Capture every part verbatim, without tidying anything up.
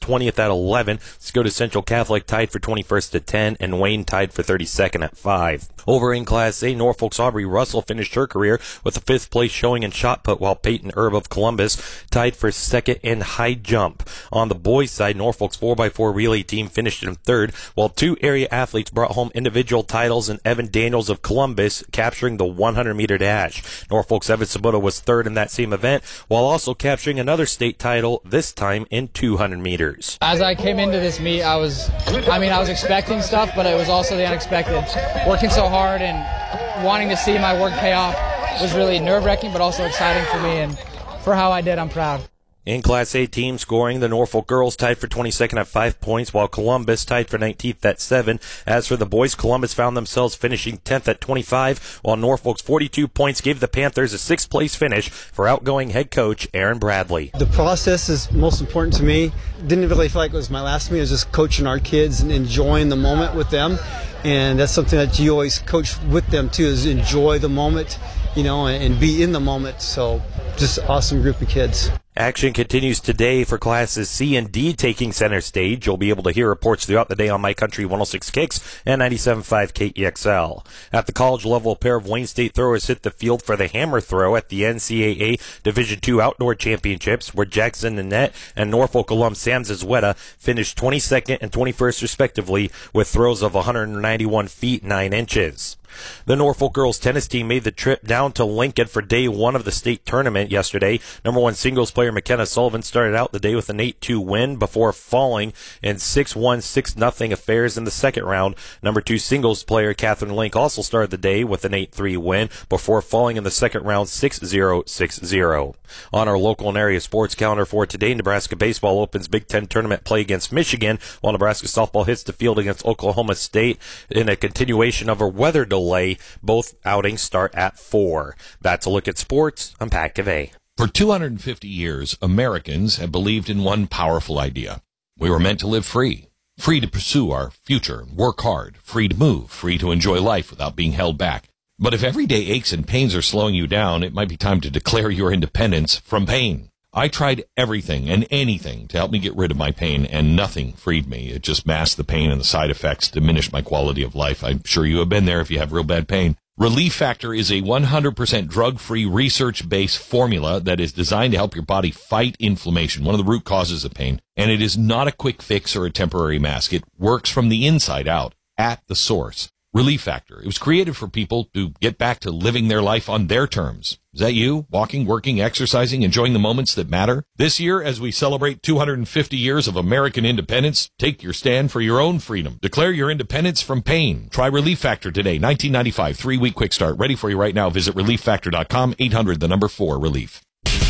twentieth at eleven. Scota Central Catholic tied for twenty-first at ten, and Wayne tied for thirty-second at five. Over in Class A, Norfolk's Aubrey Russell finished her career with a fifth place showing in shot put, while Peyton Erb of Columbus tied for second in high jump. On the boys' side, Norfolk's four by four relay team finished in third, while two area athletes brought home individual titles, and Evan Daniels of Columbus capturing the one hundred meter dash. Norfolk's Evan Sabota was third in that same event, while also capturing another state title, this time in two hundred meters. As I came into this meet, I was, I mean, I was expecting stuff, but it was also the unexpected. Working so hard and wanting to see my work pay off was really nerve-wracking, but also exciting for me, and for how I did, I'm proud. In Class A team scoring, the Norfolk girls tied for twenty-second at five points, while Columbus tied for nineteenth at seven. As for the boys, Columbus found themselves finishing tenth at twenty-five, while Norfolk's forty-two points gave the Panthers a sixth place finish for outgoing head coach Aaron Bradley. The process is most important to me. Didn't really feel like it was my last meet. It was just coaching our kids and enjoying the moment with them. And that's something that you always coach with them too, is enjoy the moment, you know, and be in the moment. So just awesome group of kids. Action continues today for Classes C and D taking center stage. You'll be able to hear reports throughout the day on My Country one oh six Kicks and ninety-seven point five K E X L. At the college level, a pair of Wayne State throwers hit the field for the hammer throw at the N C double A Division two Outdoor Championships, where Jackson Nanette and Norfolk alum Sam Zazueta finished twenty-second and twenty-first respectively with throws of one hundred ninety-one feet nine inches. The Norfolk girls tennis team made the trip down to Lincoln for day one of the state tournament yesterday. Number one singles player McKenna Sullivan started out the day with an eight two win before falling in six one, six nothing affairs in the second round. Number two singles player Catherine Link also started the day with an eight three win before falling in the second round six zero, six zero. On our local and area sports calendar for today, Nebraska baseball opens Big Ten tournament play against Michigan, while Nebraska softball hits the field against Oklahoma State in a continuation of a weather delay. Both outings start at four. That's a look at sports. I'm Pat Cavey. For two hundred fifty years, Americans have believed in one powerful idea. We were meant to live free. Free to pursue our future, work hard, free to move, free to enjoy life without being held back. But if everyday aches and pains are slowing you down, it might be time to declare your independence from pain. I tried everything and anything to help me get rid of my pain, and nothing freed me. It just masked the pain, and the side effects diminished my quality of life. I'm sure you have been there if you have real bad pain. Relief Factor is a one hundred percent drug-free, research-based formula that is designed to help your body fight inflammation, one of the root causes of pain. And it is not a quick fix or a temporary mask. It works from the inside out, at the source. Relief Factor. It was created for people to get back to living their life on their terms. Is that you? Walking, working, exercising, enjoying the moments that matter? This year, as we celebrate two hundred fifty years of American independence, take your stand for your own freedom. Declare your independence from pain. Try Relief Factor today. nineteen ninety-five, three-week quick start. Ready for you right now. Visit relief factor dot com, eight hundred, the number four, relief.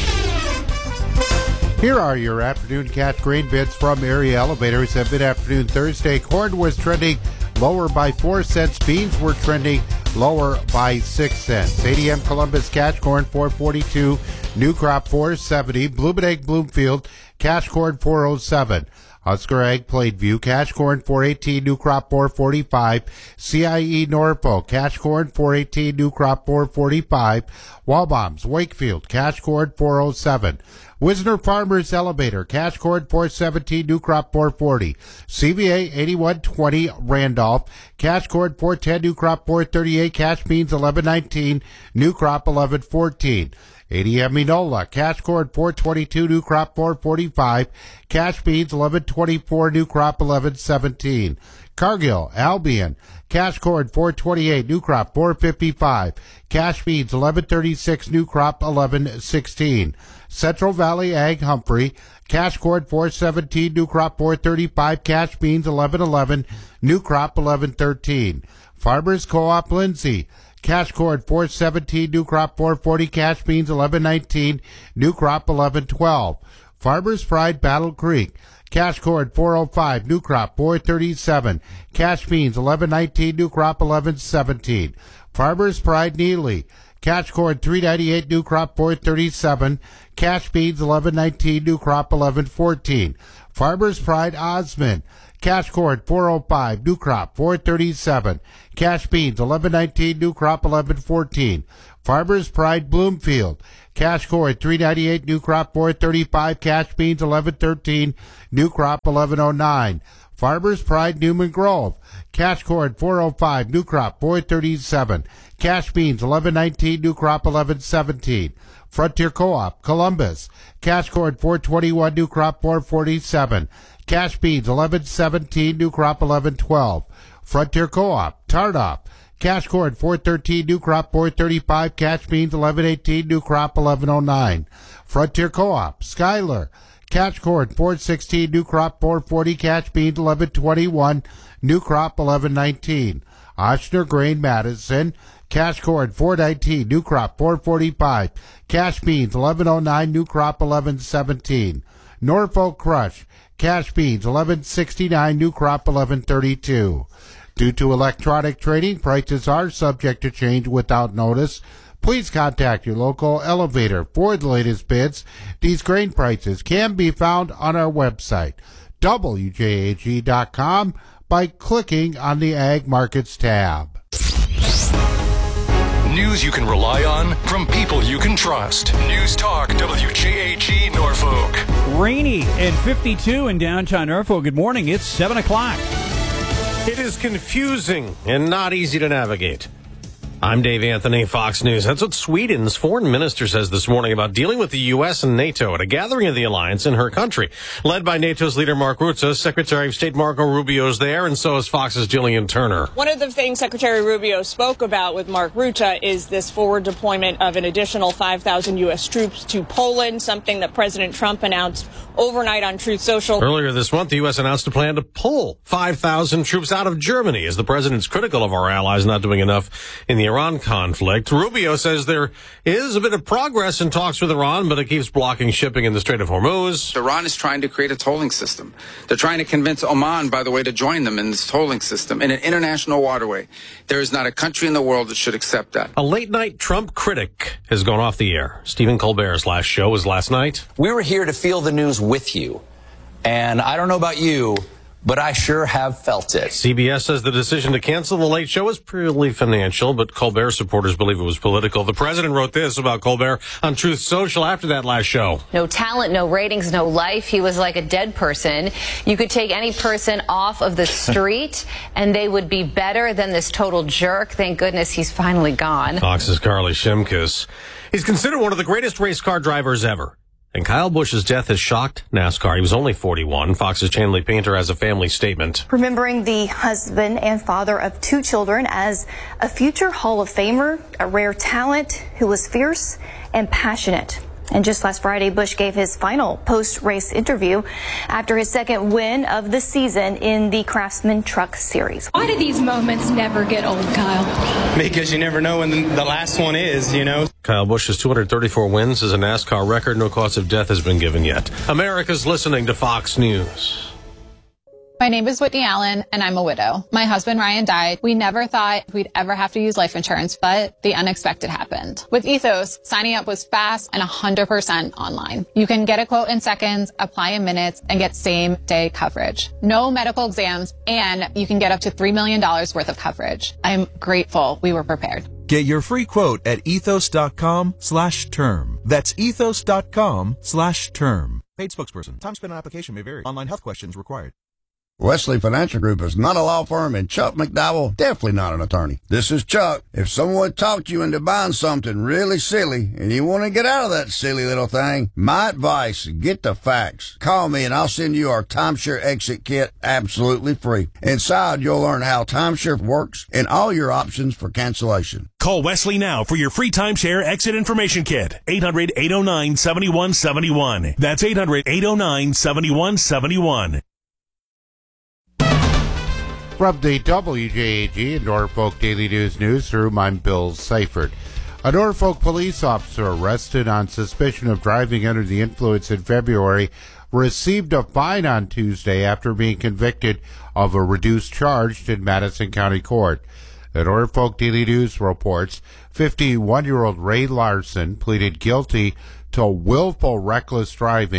Here are your afternoon cash grain bids from Area Elevators. At mid-afternoon Thursday, corn was trending lower by four cents. Beans were trending lower by six cents. A D M Columbus cash corn four forty-two, new crop four seventy. Blooming Egg Bloomfield cash corn four oh seven. Husker Egg Plainview cash corn four eighteen, new crop four forty-five. C I E Norfolk cash corn four eighteen, new crop four forty-five. Walbombs Wakefield cash corn four oh seven. Wisner Farmers Elevator cash corn four seventeen, new crop four forty. C V A eighty-one twenty Randolph cash corn four ten, new crop four thirty-eight. Cash beans eleven nineteen, new crop eleven fourteen. A D M Enola cash corn four twenty-two, new crop four forty-five. Cash beans eleven twenty-four, new crop eleven seventeen. Cargill Albion cash corn four twenty-eight, new crop four fifty-five. Cash beans eleven thirty-six, new crop eleven sixteen. Central Valley Ag Humphrey cash corn four seventeen, new crop four thirty-five. Cash beans eleven eleven, new crop eleven thirteen. Farmers Co-op Lindsay cash corn four seventeen, new crop four forty. Cash beans eleven nineteen, new crop eleven twelve. Farmers Pride Battle Creek cash corn four oh five, new crop four thirty-seven. Cash beans eleven nineteen, new crop eleven seventeen. Farmers Pride Neely cash corn three ninety-eight, new crop four thirty-seven. Cash beans eleven nineteen, new crop eleven fourteen. Farmers Pride Osmond, cash corn four oh five, new crop four thirty-seven. Cash beans eleven nineteen, new crop eleven fourteen. Farmers Pride Bloomfield, cash corn three ninety-eight, new crop four thirty-five. Cash beans eleven thirteen, new crop eleven oh nine. Farmers Pride Newman Grove, cash corn four oh five, new crop four thirty-seven. Cash beans eleven nineteen, new crop eleven seventeen. Frontier Co-op Columbus, cash corn four twenty-one, new crop four forty-seven. Cash beans eleven seventeen, new crop eleven twelve. Frontier Co-op Tardoff, cash corn four thirteen, new crop four thirty-five. Cash beans eleven eighteen, new crop eleven oh nine. Frontier Co-op Schuyler, cash corn four sixteen, new crop four forty. Cash beans eleven twenty-one, new crop eleven nineteen. Ochsner Grain Madison, cash corn four nineteen, new crop four forty-five. Cash beans eleven oh nine, new crop eleven seventeen. Norfolk Crush, cash beans eleven sixty-nine, new crop eleven thirty-two. Due to electronic trading, prices are subject to change without notice. Please contact your local elevator for the latest bids. These grain prices can be found on our website, W J A G dot com, by clicking on the Ag Markets tab. News you can rely on from people you can trust. News Talk W J A G Norfolk. Rainy and fifty-two in downtown Norfolk. Good morning. It's seven o'clock. It is confusing and not easy to navigate. I'm Dave Anthony, Fox News. That's what Sweden's foreign minister says this morning about dealing with the U S and NATO at a gathering of the alliance in her country. Led by NATO's leader Mark Rutte, Secretary of State Marco Rubio's there, and so is Fox's Jillian Turner. One of the things Secretary Rubio spoke about with Mark Rutte is this forward deployment of an additional five thousand U S troops to Poland, something that President Trump announced overnight on Truth Social. Earlier this month, the U S announced a plan to pull five thousand troops out of Germany as the president's critical of our allies not doing enough in the Iran conflict. Rubio says there is a bit of progress in talks with Iran, but it keeps blocking shipping in the Strait of Hormuz. Iran is trying to create a tolling system. They're trying to convince Oman, by the way, to join them in this tolling system in an international waterway. There is not a country in the world that should accept that. A late-night Trump critic has gone off the air. Stephen Colbert's last show was last night. We were here to feel the news with you, and I don't know about you, but I sure have felt it. C B S says the decision to cancel the Late Show was purely financial, but Colbert supporters believe it was political. The president wrote this about Colbert on Truth Social after that last show. No talent, no ratings, no life. He was like a dead person. You could take any person off of the street, and they would be better than this total jerk. Thank goodness he's finally gone. Fox's Carly Shimkus. He's considered one of the greatest race car drivers ever. And Kyle Busch's death has shocked NASCAR. He was only forty-one. Fox's Chanley Painter has a family statement. Remembering the husband and father of two children as a future Hall of Famer, a rare talent who was fierce and passionate. And just last Friday, Busch gave his final post-race interview after his second win of the season in the Craftsman Truck Series. Why do these moments never get old, Kyle? Because you never know when the last one is, you know. Kyle Busch's two hundred thirty-four wins is a NASCAR record. No cause of death has been given yet. America's listening to Fox News. My name is Whitney Allen, and I'm a widow. My husband, Ryan, died. We never thought we'd ever have to use life insurance, but the unexpected happened. With Ethos, signing up was fast and one hundred percent online. You can get a quote in seconds, apply in minutes, and get same-day coverage. No medical exams, and you can get up to three million dollars worth of coverage. I'm grateful we were prepared. Get your free quote at ethos.com slash term. That's ethos.com slash term. Paid spokesperson. Time spent on application may vary. Online health questions required. Wesley Financial Group is not a law firm, and Chuck McDowell definitely not an attorney. This is Chuck. If someone talked you into buying something really silly and you want to get out of that silly little thing, my advice, get the facts. Call me and I'll send you our timeshare exit kit absolutely free. Inside, you'll learn how timeshare works and all your options for cancellation. Call Wesley now for your free timeshare exit information kit. eight hundred, eight oh nine, seven one seven one. That's eight hundred, eight oh nine, seven one seven one. From the W J A G and Norfolk Daily News Newsroom, I'm Bill Seifert. A Norfolk police officer arrested on suspicion of driving under the influence in February received a fine on Tuesday after being convicted of a reduced charge in Madison County Court. The Norfolk Daily News reports fifty-one-year-old Ray Larson pleaded guilty to willful reckless driving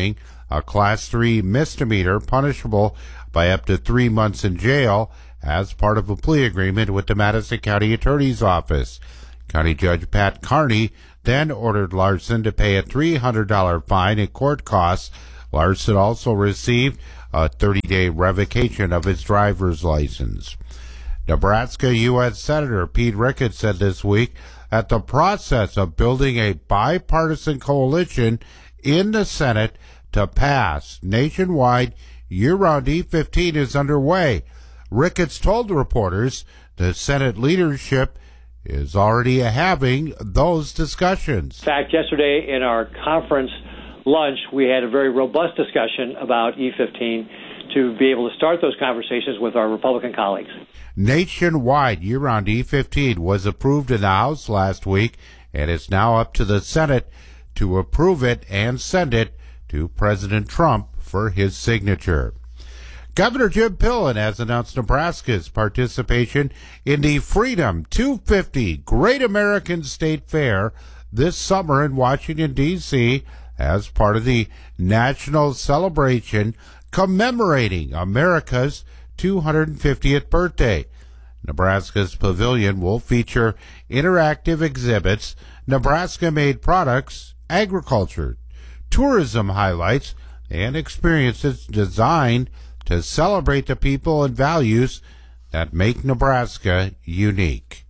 a Class three misdemeanor punishable by up to three months in jail as part of a plea agreement with the Madison County Attorney's Office. County Judge Pat Carney then ordered Larson to pay a three hundred dollars fine and court costs. Larson also received a thirty-day revocation of his driver's license. Nebraska U S Senator Pete Ricketts said this week that the process of building a bipartisan coalition in the Senate to pass nationwide year-round E fifteen is underway. Ricketts told reporters the Senate leadership is already having those discussions. In fact, yesterday in our conference lunch, we had a very robust discussion about E fifteen to be able to start those conversations with our Republican colleagues. Nationwide year-round E fifteen was approved in the House last week, and it's now up to the Senate to approve it and send it to President Trump for his signature. Governor Jim Pillen has announced Nebraska's participation in the Freedom two fifty Great American State Fair this summer in Washington, D C as part of the national celebration commemorating America's two hundred fiftieth birthday. Nebraska's pavilion will feature interactive exhibits, Nebraska-made products, agriculture, tourism highlights, and experiences designed to celebrate the people and values that make Nebraska unique.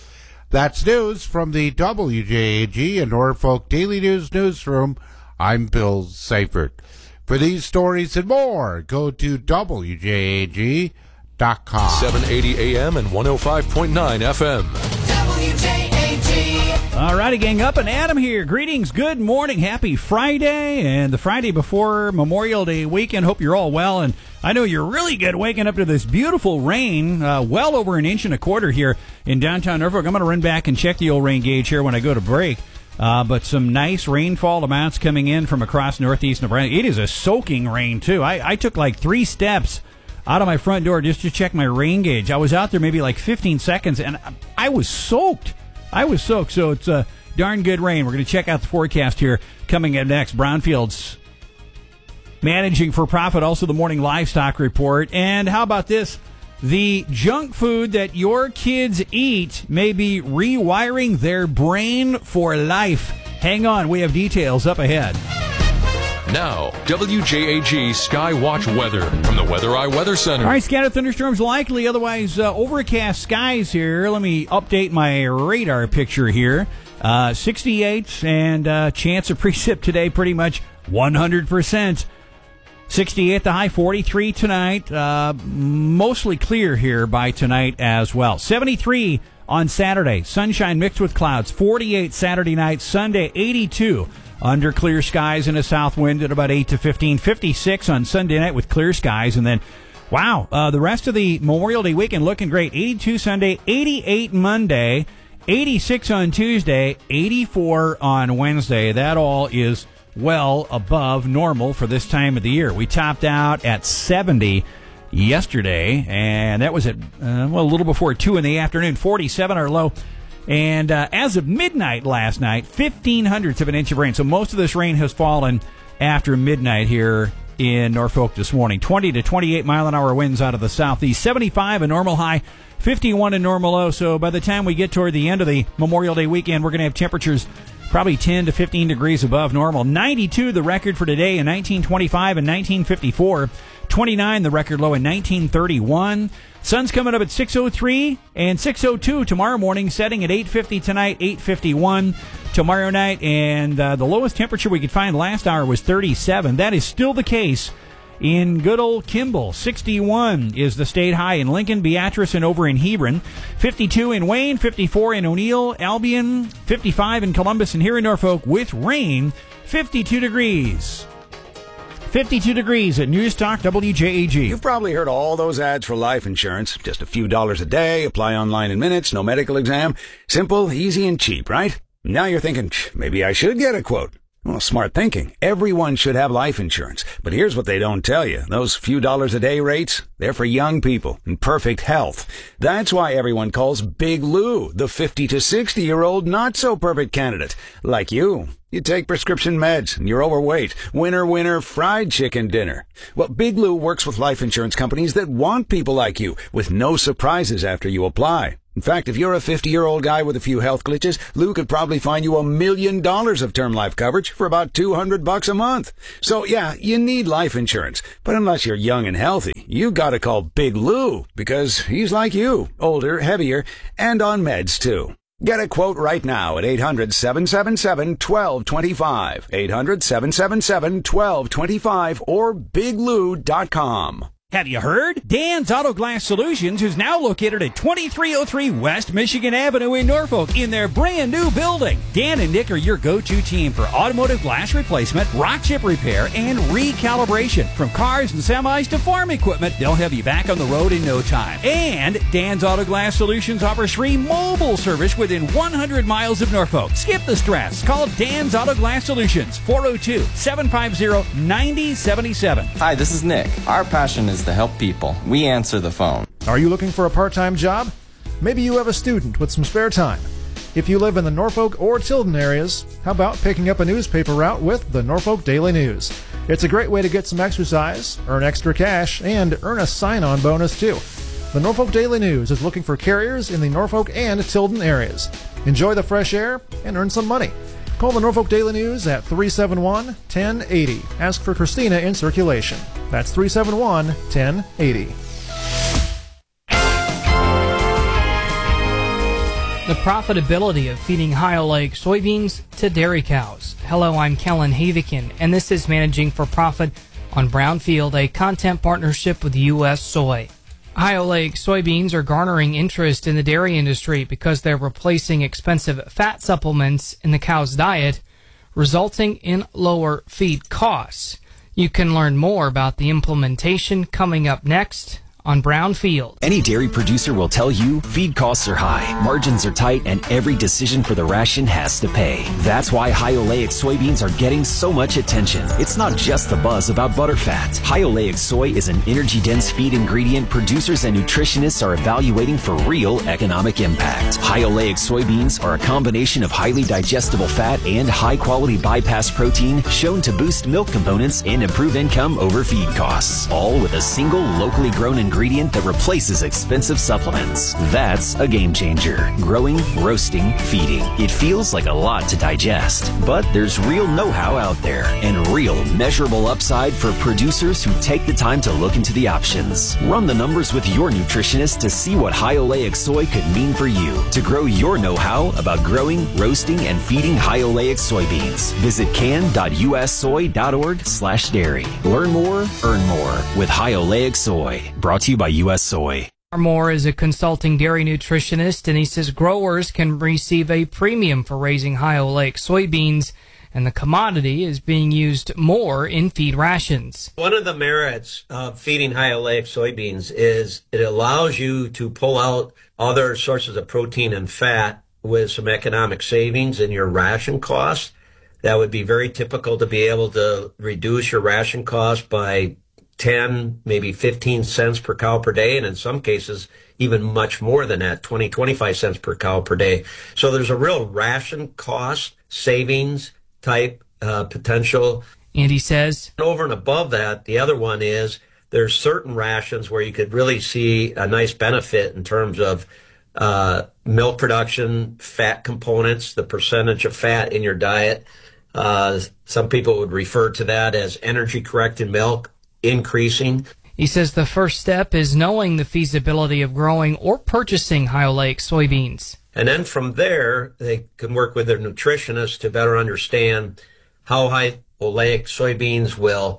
That's news from the W J A G and Norfolk Daily News Newsroom. I'm Bill Seifert. For these stories and more, go to W J A G dot com. seven eighty A M and one oh five point nine F M. W J A G. All righty, gang, up and Adam here. Greetings, good morning, happy Friday, and the Friday before Memorial Day weekend. Hope you're all well, and I know you're really good waking up to this beautiful rain, uh, well over an inch and a quarter here in downtown Norfolk. I'm going to run back and check the old rain gauge here when I go to break. Uh, but some nice rainfall amounts coming in from across northeast Nebraska. It is a soaking rain, too. I, I took like three steps out of my front door just to check my rain gauge. I was out there maybe like fifteen seconds, and I was soaked. I was soaked, so it's a darn good rain. We're going to check out the forecast here coming up next. Brownfield's managing for profit, also the morning livestock report. And how about this? The junk food that your kids eat may be rewiring their brain for life. Hang on, we have details up ahead. Now, W J A G Skywatch weather from the Weather Eye Weather Center. All right, scattered thunderstorms likely, otherwise uh, overcast skies here. Let me update my radar picture here. Uh, sixty-eight, and uh, chance of precip today pretty much one hundred percent. sixty-eight the high, forty-three tonight. Uh, mostly clear here by tonight as well. seventy-three on Saturday, sunshine mixed with clouds. forty-eight Saturday night, Sunday eighty-two. Under clear skies and a south wind at about eight to fifteen. fifty-six on Sunday night with clear skies. And then, wow, uh, the rest of the Memorial Day weekend looking great. eighty-two Sunday, eighty-eight Monday, eighty-six on Tuesday, eighty-four on Wednesday. That all is well above normal for this time of the year. We topped out at seventy yesterday, and that was at, uh, well, a little before two in the afternoon. forty-seven our low. And uh, as of midnight last night, fifteen hundredths of an inch of rain. So most of this rain has fallen after midnight here in Norfolk this morning. twenty to twenty-eight mile an hour winds out of the southeast. seventy-five a normal high, fifty-one a normal low. So by the time we get toward the end of the Memorial Day weekend, we're going to have temperatures probably ten to fifteen degrees above normal. ninety-two the record for today in nineteen twenty-five and nineteen fifty-four. twenty-nine the record low in nineteen thirty-one. Sun's coming up at six oh three and six oh two tomorrow morning, setting at eight fifty tonight, eight fifty-one tomorrow night. And uh, the lowest temperature we could find last hour was thirty-seven. That is still the case in good old Kimball. sixty-one is the state high in Lincoln, Beatrice, and over in Hebron. fifty-two in Wayne, fifty-four in O'Neill, Albion, fifty-five in Columbus, and here in Norfolk with rain, fifty-two degrees. fifty-two degrees at News Talk W J A G. You've probably heard all those ads for life insurance. Just a few dollars a day, apply online in minutes, no medical exam. Simple, easy, and cheap, right? Now you're thinking, maybe I should get a quote. Well, smart thinking. Everyone should have life insurance. But here's what they don't tell you. Those few dollars a day rates, they're for young people in perfect health. That's why everyone calls Big Lou the fifty to sixty year old not so perfect candidate. Like you. You take prescription meds and you're overweight. Winner, winner, fried chicken dinner. Well, Big Lou works with life insurance companies that want people like you with no surprises after you apply. In fact, if you're a fifty-year-old guy with a few health glitches, Lou could probably find you a million dollars of term life coverage for about two hundred bucks a month. So yeah, you need life insurance. But unless you're young and healthy, you gotta call Big Lou because he's like you, older, heavier, and on meds too. Get a quote right now at eight hundred, seven seven seven, one two two five, eight hundred, seven seven seven, one two two five, or big lou dot com. Have you heard? Dan's Auto Glass Solutions is now located at twenty-three oh three West Michigan Avenue in Norfolk in their brand new building. Dan and Nick are your go-to team for automotive glass replacement, rock chip repair, and recalibration. From cars and semis to farm equipment, they'll have you back on the road in no time. And Dan's Auto Glass Solutions offers free mobile service within one hundred miles of Norfolk. Skip the stress. Call Dan's Auto Glass Solutions, four oh two, seven five zero, nine oh seven seven. Hi, this is Nick. Our passion is to help people. We answer the phone. Are you looking for a part-time job? Maybe you have a student with some spare time. If you live in the Norfolk or Tilden areas, how about picking up a newspaper route with the Norfolk Daily News? It's a great way to get some exercise, earn extra cash, and earn a sign-on bonus too. The Norfolk Daily News is looking for carriers in the Norfolk and Tilden areas. Enjoy the fresh air and earn some money. Call the Norfolk Daily News at three seven one, one oh eight oh. Ask for Christina in circulation. That's three seven one, one oh eight oh. The profitability of feeding high oleic soybeans to dairy cows. Hello, I'm Kellen Havikin, and this is Managing for Profit on Brownfield, a content partnership with U S Soy. High oleic soybeans are garnering interest in the dairy industry because they're replacing expensive fat supplements in the cow's diet, resulting in lower feed costs. You can learn more about the implementation coming up next on Brownfield. Any dairy producer will tell you feed costs are high, margins are tight, and every decision for the ration has to pay. That's why high oleic soybeans are getting so much attention. It's not just the buzz about butterfat. High oleic soy is an energy-dense feed ingredient producers and nutritionists are evaluating for real economic impact. High oleic soybeans are a combination of highly digestible fat and high-quality bypass protein shown to boost milk components and improve income over feed costs, all with a single locally grown ingredient ingredient that replaces expensive supplements. That's a game changer. Growing, roasting, feeding. It feels like a lot to digest, but there's real know-how out there and real measurable upside for producers who take the time to look into the options. Run the numbers with your nutritionist to see what high oleic soy could mean for you to grow your know-how about growing, roasting, and feeding high oleic soybeans. Visit can dot u s soy dot org slash dairy. Learn more, earn more with high oleic soy. Brought to you by U S Soy. Moore is a consulting dairy nutritionist, and he says growers can receive a premium for raising high oleic soybeans, and the commodity is being used more in feed rations. One of the merits of feeding high oleic soybeans is it allows you to pull out other sources of protein and fat with some economic savings in your ration costs. That would be very typical to be able to reduce your ration cost by ten, maybe fifteen cents per cow per day, and in some cases, even much more than that, twenty, twenty-five cents per cow per day. So there's a real ration cost savings type uh, potential. And he says, over and above that, the other one is there's certain rations where you could really see a nice benefit in terms of uh, milk production, fat components, the percentage of fat in your diet. Uh, some people would refer to that as energy-corrected milk increasing. He says the first step is knowing the feasibility of growing or purchasing high oleic soybeans. And then from there, they can work with their nutritionist to better understand how high oleic soybeans will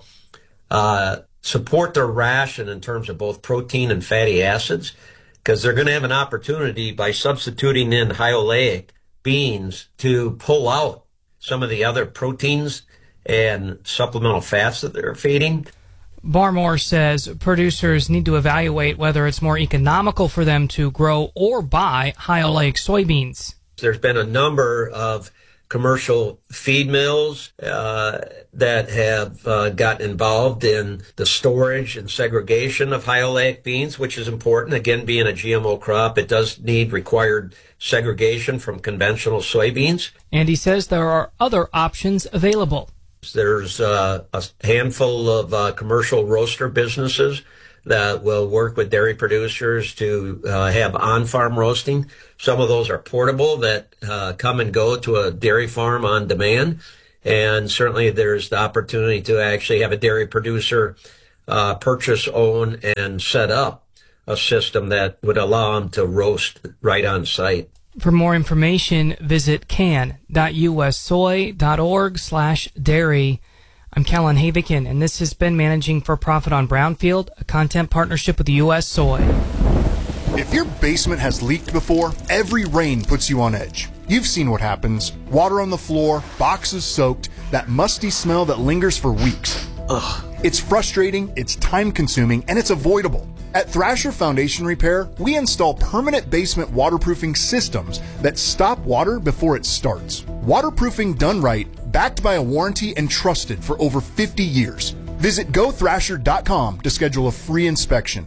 uh, support their ration in terms of both protein and fatty acids, because they're going to have an opportunity by substituting in high oleic beans to pull out some of the other proteins and supplemental fats that they're feeding. Barmore says producers need to evaluate whether it's more economical for them to grow or buy high oleic soybeans. There's been a number of commercial feed mills uh, that have uh, gotten involved in the storage and segregation of high oleic beans, which is important. Again, being a G M O crop, it does need required segregation from conventional soybeans. And he says there are other options available. There's uh, a handful of uh, commercial roaster businesses that will work with dairy producers to uh, have on-farm roasting. Some of those are portable that uh, come and go to a dairy farm on demand. And certainly there's the opportunity to actually have a dairy producer uh, purchase, own, and set up a system that would allow them to roast right on site. For more information, visit can.ussoy.org slash dairy. I'm Kellen Havikin, and this has been Managing for Profit on Brownfield, a content partnership with U S Soy. If your basement has leaked before, every rain puts you on edge. You've seen what happens. Water on the floor, boxes soaked, that musty smell that lingers for weeks. Ugh. It's frustrating, it's time-consuming, and it's avoidable. At Thrasher Foundation Repair, we install permanent basement waterproofing systems that stop water before it starts. Waterproofing done right, backed by a warranty and trusted for over fifty years. Visit go thrasher dot com to schedule a free inspection.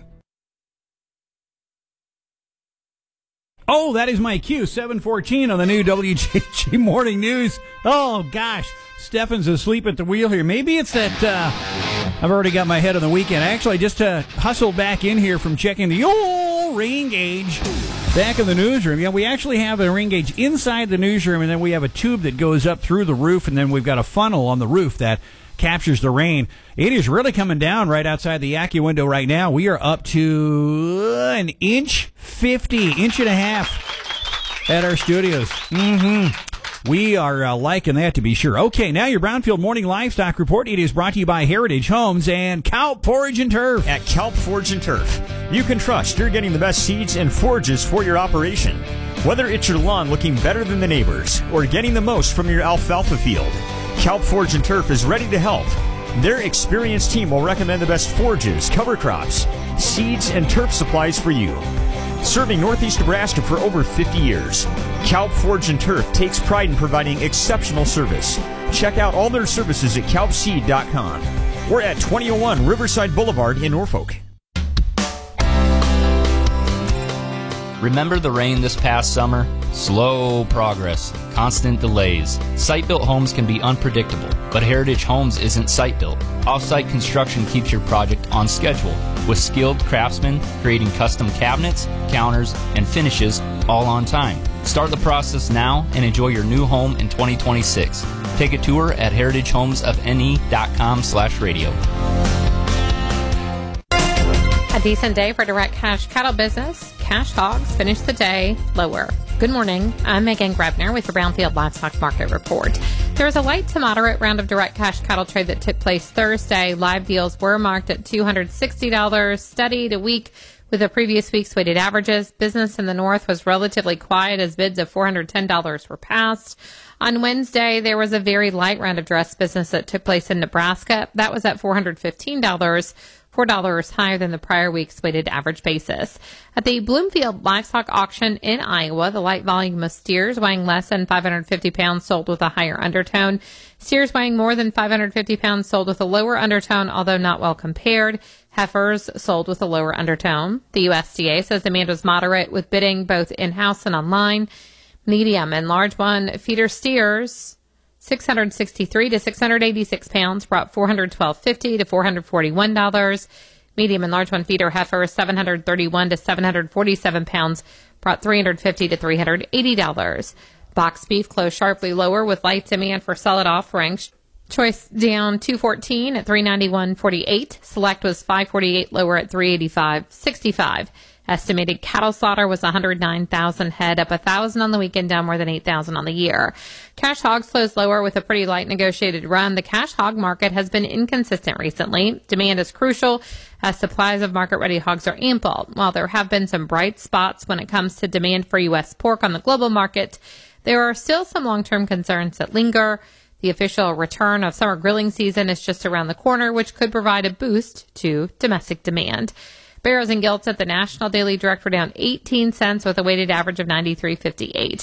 Oh, that is my cue, seven fourteen on the new W J G Morning News. Oh, gosh. Stefan's asleep at the wheel here. Maybe it's that uh, I've already got my head on the weekend. Actually, just to hustle back in here from checking the old rain gauge back in the newsroom. Yeah, we actually have a rain gauge inside the newsroom, and then we have a tube that goes up through the roof, and then we've got a funnel on the roof that captures the rain. It is really coming down right outside the Yaki window right now. We are up to an inch fifty, inch and a half at our studios. Mm-hmm. We are uh, liking that, to be sure. Okay, now your Brownfield Morning Livestock Report. It is brought to you by Heritage Homes and Kalp Forage and Turf. At Kalp Forage and Turf, you can trust you're getting the best seeds and forages for your operation. Whether it's your lawn looking better than the neighbors or getting the most from your alfalfa field, Kalp Forage and Turf is ready to help. Their experienced team will recommend the best forages, cover crops, seeds, and turf supplies for you. Serving Northeast Nebraska for over fifty years, Kalp Forage and Turf takes pride in providing exceptional service. Check out all their services at kalp seed dot com. We're at twenty oh one Riverside Boulevard in Norfolk. Remember the rain this past summer? Slow progress, constant delays. Site-built homes can be unpredictable, but Heritage Homes isn't site-built. Off-site construction keeps your project on schedule, with skilled craftsmen creating custom cabinets, counters, and finishes all on time. Start the process now and enjoy your new home in twenty twenty-six. Take a tour at heritage homes of n e dot com slash radio. A decent day for direct cash cattle business. Cash hogs finished the day lower. Good morning. I'm Megan Grebner with the Brownfield Livestock Market Report. There was a light to moderate round of direct cash cattle trade that took place Thursday. Live deals were marked at two hundred sixty dollars, steady to weak with the previous week's weighted averages. Business in the north was relatively quiet as bids of four hundred ten dollars were passed. On Wednesday, there was a very light round of dress business that took place in Nebraska. That was at four hundred fifteen dollars. four dollars higher than the prior week's weighted average basis. At the Bloomfield Livestock Auction in Iowa, the light volume of steers weighing less than five hundred fifty pounds sold with a higher undertone. Steers weighing more than five hundred fifty pounds sold with a lower undertone, although not well compared. Heifers sold with a lower undertone. The U S D A says demand was moderate with bidding both in-house and online. Medium and large one feeder steers six hundred sixty-three to six hundred eighty-six pounds brought four hundred twelve fifty to four hundred forty-one dollars. Medium and large one feeder heifer seven hundred thirty-one to seven hundred forty-seven pounds brought three hundred fifty to three hundred eighty dollars. Box beef closed sharply lower with light demand for solid offerings. Choice down two fourteen at three ninety-one forty-eight. Select was five forty-eight lower at three eighty-five sixty-five. Estimated cattle slaughter was one hundred nine thousand head, up one thousand on the weekend, down more than eight thousand on the year. Cash hogs closed lower with a pretty light negotiated run. The cash hog market has been inconsistent recently. Demand is crucial as supplies of market-ready hogs are ample. While there have been some bright spots when it comes to demand for U S pork on the global market, there are still some long-term concerns that linger. The official return of summer grilling season is just around the corner, which could provide a boost to domestic demand. Barrows and gilts at the National Daily Direct were down eighteen cents with a weighted average of ninety-three fifty-eight.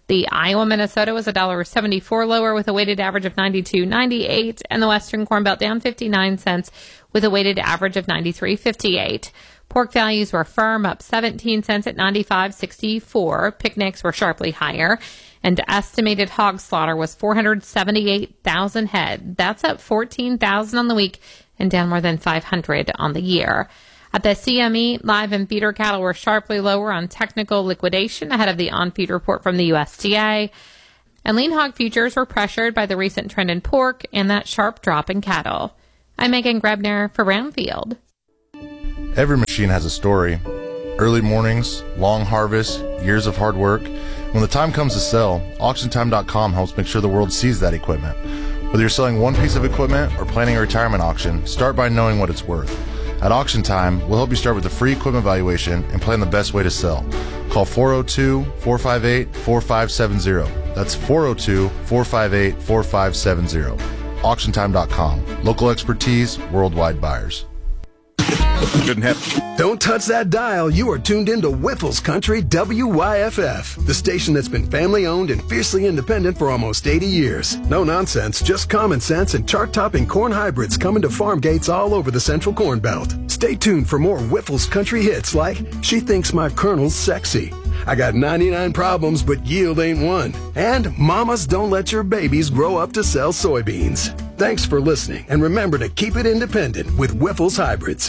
The Iowa Minnesota was one dollar seventy-four lower with a weighted average of ninety-two ninety-eight, and the Western Corn Belt down fifty-nine cents with a weighted average of ninety-three fifty-eight. Pork values were firm, up seventeen cents at ninety-five sixty-four. Picnics were sharply higher, and estimated hog slaughter was four hundred seventy-eight thousand head. That's up fourteen thousand on the week and down more than five hundred on the year. At the C M E, live and feeder cattle were sharply lower on technical liquidation ahead of the on-feed report from the U S D A. And lean hog futures were pressured by the recent trend in pork and that sharp drop in cattle. I'm Megan Grebner for Brownfield. Every machine has a story. Early mornings, long harvests, years of hard work. When the time comes to sell, auction time dot com helps make sure the world sees that equipment. Whether you're selling one piece of equipment or planning a retirement auction, start by knowing what it's worth. At Auction Time, we'll help you start with a free equipment valuation and plan the best way to sell. Call four oh two, four five eight, four five seven zero. That's four oh two, four five eight, four five seven zero. auction time dot com. Local expertise, worldwide buyers. Couldn't have. Don't touch that dial. You are tuned into Whiffles Country W Y F F, the station that's been family owned and fiercely independent for almost eighty years. No nonsense, just common sense and chart-topping corn hybrids coming to farm gates all over the Central Corn Belt. Stay tuned for more Whiffles Country hits like She Thinks My Colonel's Sexy, I Got ninety-nine Problems But Yield Ain't One, and Mamas Don't Let Your Babies Grow Up to Sell Soybeans. Thanks for listening, and remember to keep it independent with Whiffles Hybrids.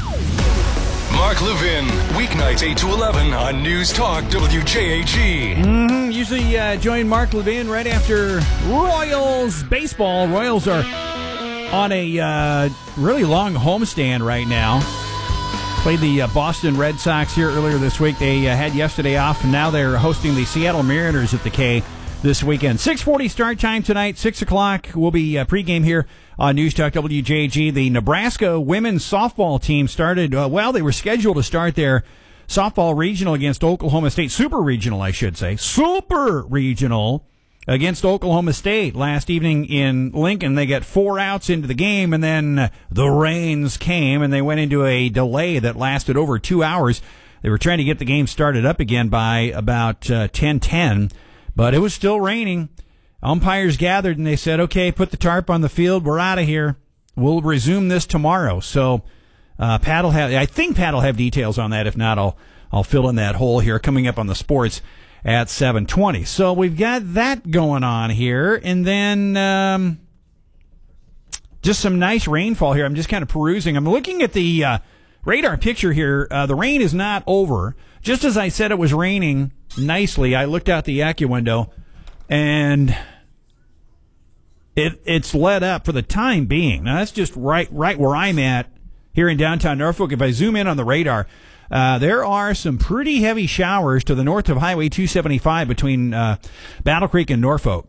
Mark Levin, weeknights eight to eleven on News Talk W J H E. Mm-hmm. Usually uh, join Mark Levin right after Royals baseball. Royals are on a uh, really long homestand right now. Played the uh, Boston Red Sox here earlier this week. They uh, had yesterday off, and now they're hosting the Seattle Mariners at the K this weekend. six forty start time tonight, six o'clock will be uh, pregame here on News Talk W J G. The Nebraska women's softball team started, uh, well, they were scheduled to start their softball regional against Oklahoma State, super regional, I should say, super regional against Oklahoma State last evening in Lincoln. They got four outs into the game, and then the rains came, and they went into a delay that lasted over two hours. They were trying to get the game started up again by about uh, ten ten. But it was still raining. Umpires gathered and they said, okay, put the tarp on the field. We're out of here. We'll resume this tomorrow. So uh, Pat will have, I think Pat will have details on that. If not, I'll, I'll fill in that hole here coming up on the sports at seven twenty. So we've got that going on here. And then um, just some nice rainfall here. I'm just kind of perusing. I'm looking at the uh, radar picture here. Uh, the rain is not over. Just as I said it was raining nicely, I looked out the AccuWindow, and it it's let up for the time being. Now, that's just right right where I'm at here in downtown Norfolk. If I zoom in on the radar, uh, there are some pretty heavy showers to the north of Highway two seventy-five between uh, Battle Creek and Norfolk.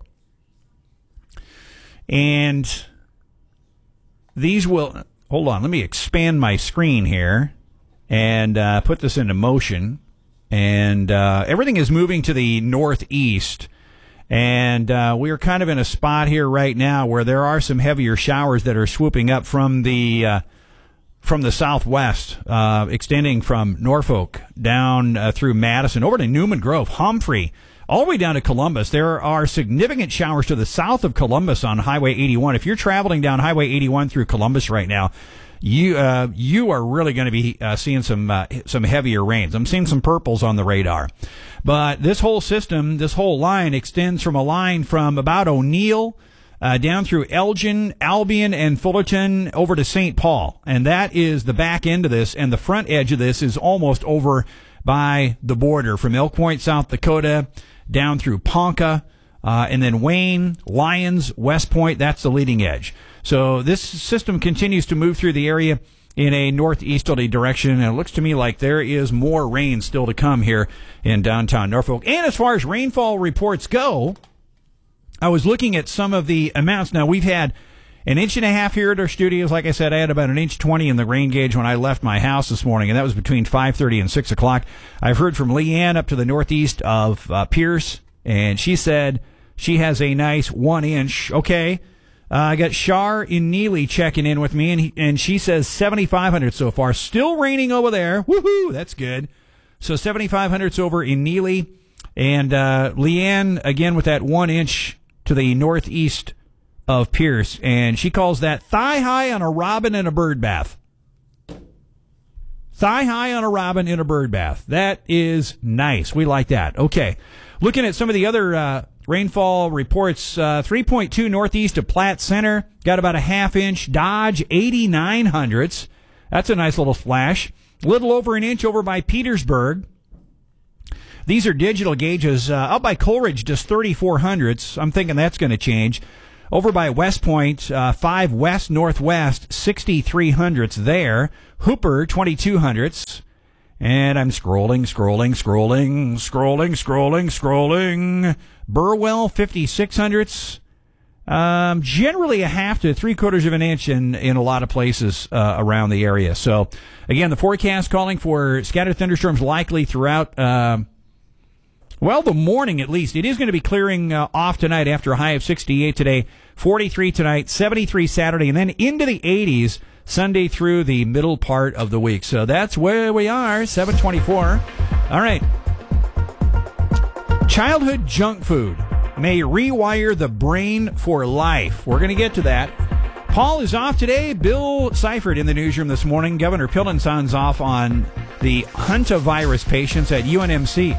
And these will... Hold on, let me expand my screen here and uh, put this into motion. And uh, everything is moving to the northeast. And uh, we are kind of in a spot here right now where there are some heavier showers that are swooping up from the uh, from the southwest, uh, extending from Norfolk down uh, through Madison, over to Newman Grove, Humphrey, all the way down to Columbus. There are significant showers to the south of Columbus on Highway eighty-one. If you're traveling down Highway eighty-one through Columbus right now, you uh, you are really going to be uh, seeing some uh, some heavier rains. I'm seeing some purples on the radar. But this whole system, this whole line extends from a line from about O'Neill uh, down through Elgin, Albion, and Fullerton over to Saint Paul. And that is the back end of this, and the front edge of this is almost over by the border from Elk Point, South Dakota, down through Ponca, uh, and then Wayne, Lyons, West Point. That's the leading edge. So this system continues to move through the area in a northeasterly direction, and it looks to me like there is more rain still to come here in downtown Norfolk. And as far as rainfall reports go, I was looking at some of the amounts. Now, we've had an inch and a half here at our studios. Like I said, I had about an inch twenty in the rain gauge when I left my house this morning, and that was between five thirty and six o'clock. I've heard from Leanne up to the northeast of uh, Pierce, and she said she has a nice one inch. Okay. Uh, I got Shar in Neely checking in with me, and he, and she says seventy-five hundred so far. Still raining over there. Woohoo! That's good. So seventy-five hundred's over in Neely. And uh, Leanne, again, with that one inch to the northeast of Pierce. And she calls that thigh high on a robin in a bird bath. Thigh high on a robin in a bird bath. That is nice. We like that. Okay. Looking at some of the other uh, rainfall reports, uh, three point two northeast of Platte Center. Got about a half inch. Dodge, eighty-nine hundredths. That's a nice little flash. Little over an inch over by Petersburg. These are digital gauges. Uh, out by Coleridge, just thirty-four hundredths. I'm thinking that's going to change. Over by West Point, uh, five west northwest, sixty-three hundredths there. Hooper, twenty-two hundredths. And I'm scrolling, scrolling, scrolling, scrolling, scrolling, scrolling. Burwell, fifty-six hundredths. Um, generally a half to three quarters of an inch in, in a lot of places uh, around the area. So, again, the forecast calling for scattered thunderstorms likely throughout, uh, well, the morning at least. It is going to be clearing uh, off tonight after a high of sixty-eight today, forty-three tonight, seventy-three Saturday, and then into the eighties Sunday through the middle part of the week. So that's where we are, seven twenty-four. All right. Childhood junk food may rewire the brain for life. We're going to get to that. Paul is off today. Bill Seifert in the newsroom this morning. Governor Pillinson's off on the hantavirus patients at U N M C.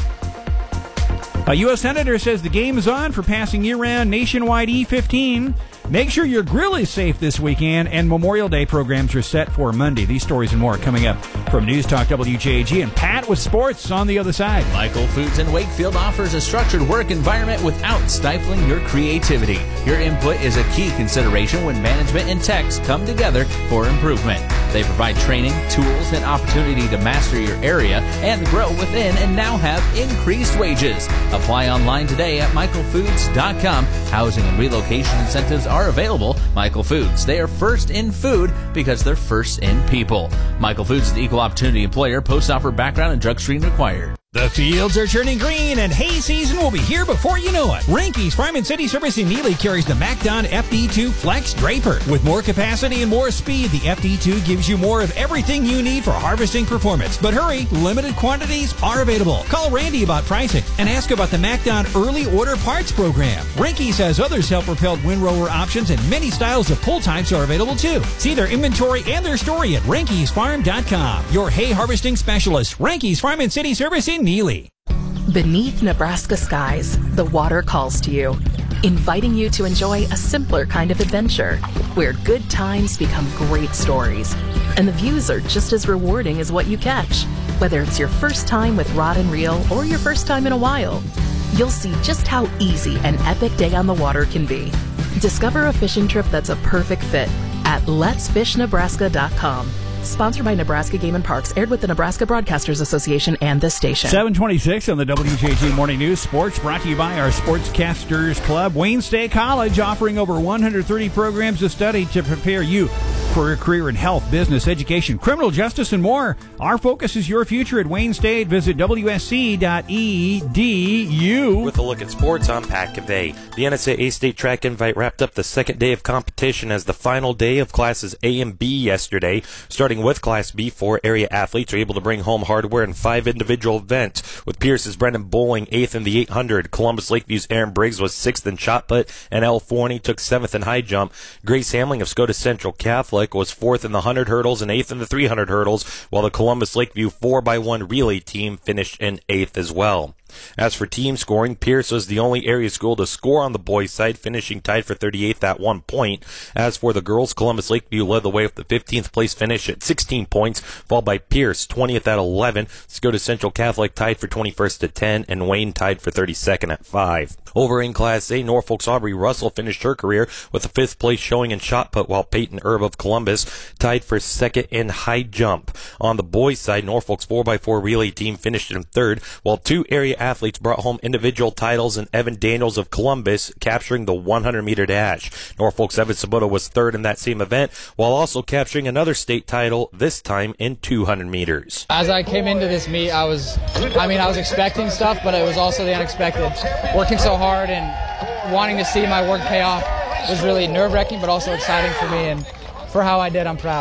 A U S Senator says the game is on for passing year-round nationwide E fifteen. Make sure your grill is safe this weekend, and Memorial Day programs are set for Monday. These stories and more coming up from News Talk W J A G, and Pat with sports on the other side. Michael Foods in Wakefield offers a structured work environment without stifling your creativity. Your input is a key consideration when management and techs come together for improvement. They provide training, tools, and opportunity to master your area and grow within, and now have increased wages. Apply online today at michael foods dot com. Housing and relocation incentives are available. Michael Foods, they are first in food because they're first in people. Michael Foods is the equal opportunity employer. Post-offer background and drug screening required. The fields are turning green, and hay season will be here before you know it. Rinky's Farm and City Service in Neely carries the MacDon F D two Flex Draper. With more capacity and more speed, the F D two gives you more of everything you need for harvesting performance. But hurry, limited quantities are available. Call Randy about pricing and ask about the MacDon Early Order Parts Program. Rinky's has other self-propelled windrower options, and many styles of pull types are available too. See their inventory and their story at rankys farm dot com. Your hay harvesting specialist, Rinky's Farm and City Service in Neely. Beneath Nebraska skies, the water calls to you, inviting you to enjoy a simpler kind of adventure, where good times become great stories, and the views are just as rewarding as what you catch. Whether it's your first time with rod and reel or your first time in a while, you'll see just how easy an epic day on the water can be. Discover a fishing trip that's a perfect fit at lets fish nebraska dot com. Sponsored by Nebraska Game and Parks, aired with the Nebraska Broadcasters Association and this station. seven twenty-six on the W J G Morning News. Sports brought to you by our Sportscasters Club. Wayne State College offering over one hundred thirty programs to study to prepare you for a career in health, business, education, criminal justice, and more. Our focus is your future at Wayne State. Visit W S C dot E D U. With a look at sports, I'm Pat Cavey. The N S A A-State Track Invite wrapped up the second day of competition as the final day of classes A and B yesterday. Starting with Class B, four area athletes are able to bring home hardware in five individual events. With Pierce's Brendan Bowling eighth in the eight hundred, Columbus Lakeview's Aaron Briggs was sixth in shot put, and L. Forney took seventh in high jump. Grace Hamling of Scotus Central Catholic was fourth in the one hundred hurdles and eighth in the three hundred hurdles, while the Columbus Lakeview four by one relay team finished in eighth as well. As for team scoring, Pierce was the only area school to score on the boys' side, finishing tied for thirty-eighth at one point. As for the girls, Columbus Lakeview led the way with the fifteenth place finish at sixteen points, followed by Pierce, twentieth at eleven. Scotus Central Catholic tied for twenty-first at ten, and Wayne tied for thirty-second at five. Over in Class A, Norfolk's Aubrey Russell finished her career with a fifth place showing in shot put, while Peyton Erb of Columbus tied for second in high jump. On the boys' side, Norfolk's four by four relay team finished in third, while two area athletes brought home individual titles, and Evan Daniels of Columbus capturing the one hundred meter dash. Norfolk's Evan Sabota was third in that same event, while also capturing another state title, this time in two hundred meters. As I came into this meet, I was, I mean, I was expecting stuff, but it was also the unexpected. Working so hard and wanting to see my work pay off was really nerve-wracking, but also exciting for me, and for how I did, I'm proud.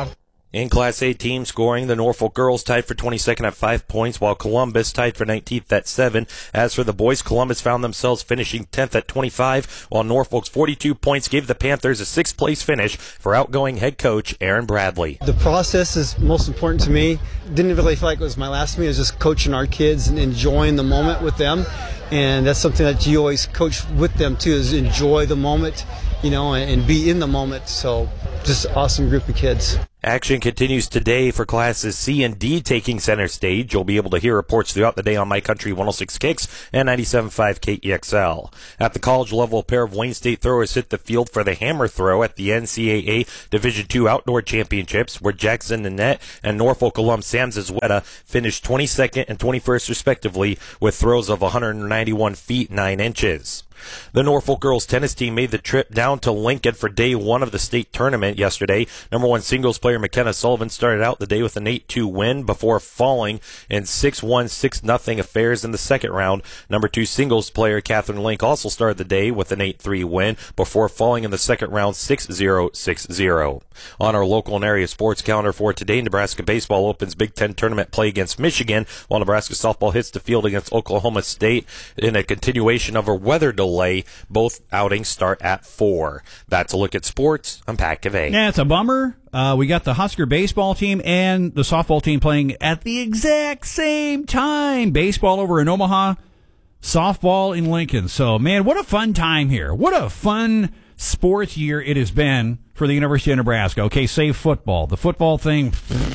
In Class A team scoring, the Norfolk girls tied for twenty-second at five points, while Columbus tied for nineteenth at seven. As for the boys, Columbus found themselves finishing tenth at twenty-five, while Norfolk's forty-two points gave the Panthers a sixth-place finish for outgoing head coach Aaron Bradley. The process is most important to me. Didn't really feel like it was my last meet. It was just coaching our kids and enjoying the moment with them. And that's something that you always coach with them, too, is enjoy the moment, you know, and be in the moment. So just awesome group of kids. Action continues today for classes C and D taking center stage. You'll be able to hear reports throughout the day on My Country one oh six Kicks and ninety-seven point five K E X L. At the college level, a pair of Wayne State throwers hit the field for the hammer throw at the N C double A Division two Outdoor Championships, where Jackson Nanette and Norfolk alum Sam Zazueta finished twenty-second and twenty-first respectively with throws of one hundred ninety-one feet nine inches. The Norfolk girls tennis team made the trip down to Lincoln for day one of the state tournament yesterday. Number one singles player McKenna Sullivan started out the day with an eight two win before falling in six one, six nothing affairs in the second round. Number two singles player Catherine Link also started the day with an eight three win before falling in the second round six zero, six zero. On our local and area sports calendar for today, Nebraska baseball opens Big Ten tournament play against Michigan, while Nebraska softball hits the field against Oklahoma State in a continuation of a weather delay. Both outings start at four. That's a look at sports. I'm Pat Cavay. Yeah, it's a bummer. Uh, we got the Husker baseball team and the softball team playing at the exact same time. Baseball over in Omaha, softball in Lincoln. So, man, what a fun time here. What a fun sports year it has been for the University of Nebraska. Okay, save football. The football thing,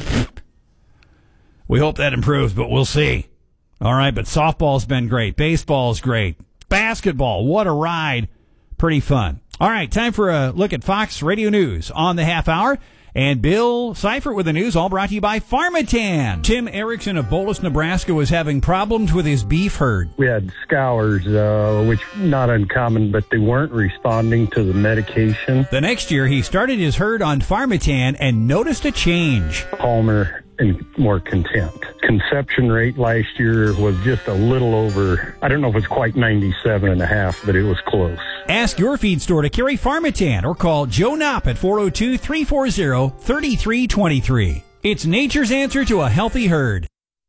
we hope that improves, but we'll see. All right, but softball's been great. Baseball's great. Basketball, what a ride. Pretty fun. All right, time for a look at Fox Radio News on the half hour. And Bill Seifert with the news, all brought to you by Pharmatan. Tim Erickson of Bolus, Nebraska, was having problems with his beef herd. We had scours, uh, which not uncommon, but they weren't responding to the medication. The next year, he started his herd on Pharmatan and noticed a change. Calmer and more content. Conception rate last year was just a little over, I don't know if it's quite ninety-seven and a half, but it was close. Ask your feed store to carry Pharmatan or call Joe Knopp at four oh two, three four zero, three three two three. It's nature's answer to a healthy herd.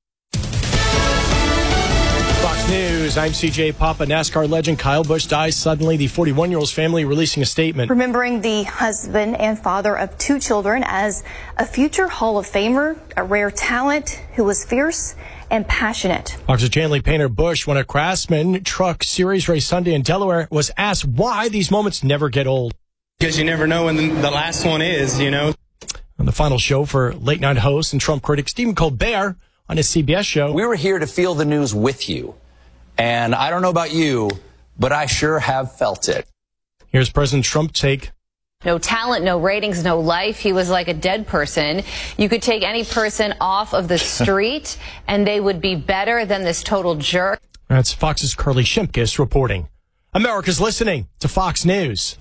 Fox News, I'm C J Papa. NASCAR legend Kyle Busch dies suddenly. The forty-one-year-old's family releasing a statement. Remembering the husband and father of two children as a future Hall of Famer, a rare talent who was fierce and passionate. Fox's Chanley Painter Busch won a Craftsman Truck Series race Sunday in Delaware, was asked why these moments never get old. Because you never know when the last one is, you know. On the final show for late night host and Trump critic Stephen Colbert on his C B S show. We were here to feel the news with you. And I don't know about you, but I sure have felt it. Here's President Trump's take. No talent, no ratings, no life. He was like a dead person. You could take any person off of the street and they would be better than this total jerk. That's Fox's Carly Shimkus reporting. America's listening to Fox News.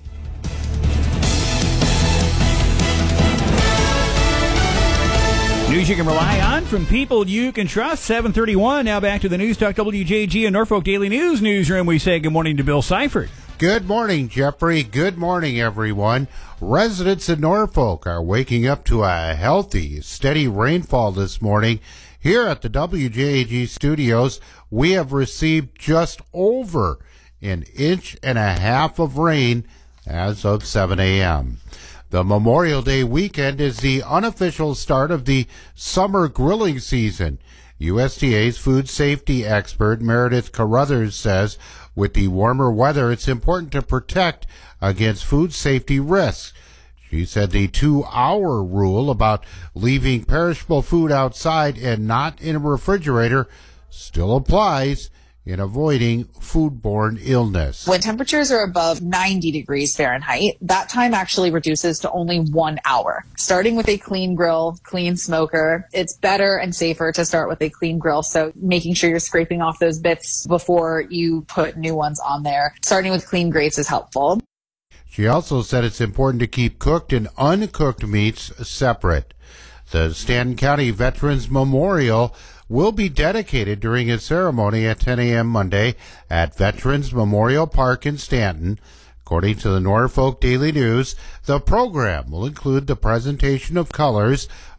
News you can rely on from people you can trust. seven thirty-one. Now back to the News Talk W J G and Norfolk Daily News newsroom. We say good morning to Bill Seifert. Good morning, Jeffrey. Good morning, everyone. Residents in Norfolk are waking up to a healthy, steady rainfall this morning. Here at the W J A G studios, we have received just over an inch and a half of rain as of seven a.m. The Memorial Day weekend is the unofficial start of the summer grilling season. U S D A's food safety expert Meredith Carruthers says with the warmer weather, it's important to protect against food safety risks. She said the two-hour rule about leaving perishable food outside and not in a refrigerator still applies in avoiding foodborne illness. When temperatures are above ninety degrees Fahrenheit, that time actually reduces to only one hour. Starting with a clean grill, clean smoker, it's better and safer to start with a clean grill. So making sure you're scraping off those bits before you put new ones on there. Starting with clean grates is helpful. She also said it's important to keep cooked and uncooked meats separate. The Stanton County Veterans Memorial will be dedicated during a ceremony at ten a.m. Monday at Veterans Memorial Park in Stanton. According to the Norfolk Daily News, the program will include the presentation of colors,